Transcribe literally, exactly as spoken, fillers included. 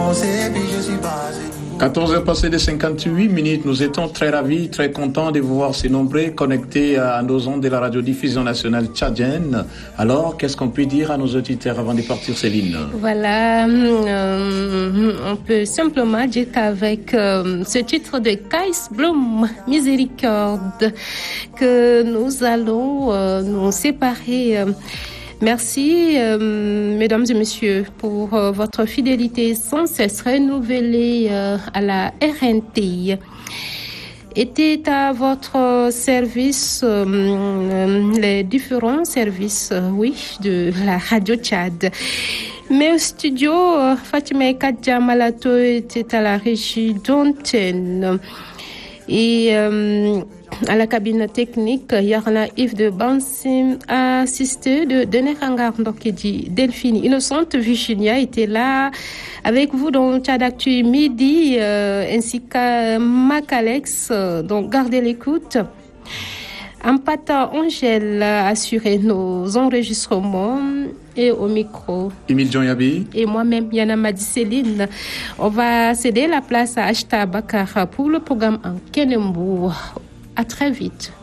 foncé, puis je suis passé. quatorze heures passées de cinquante-huit minutes, nous étions très ravis, très contents de vous voir si nombreux connectés à nos ondes de la radiodiffusion nationale tchadienne. Alors, qu'est-ce qu'on peut dire à nos auditeurs avant de partir, Céline? Voilà, euh, on peut simplement dire qu'avec euh, ce titre de Kais Bloom, Miséricorde, que nous allons euh, nous séparer. Euh, Merci, euh, mesdames et messieurs, pour euh, votre fidélité sans cesse renouvelée euh, à la R N T. Était à votre service euh, euh, les différents services, euh, oui, de la Radio Tchad. Mais au studio, euh, Fatima Kadja Malato était à la régie d'antenne. Et euh, à la cabine technique, Yarna Yves de Bansim a assisté de Denerangar Ndokedi. Delphine Innocente Virginia était là avec vous dans Tchad Actu Midi, euh, ainsi qu'à Macalex. Donc gardez l'écoute. Ampata Angèle a assuré nos enregistrements et au micro. Émile Djonyabi. Et moi-même, Yana Madi Céline. On va céder la place à Ashta Bakar pour le programme en Kenembo. À très vite.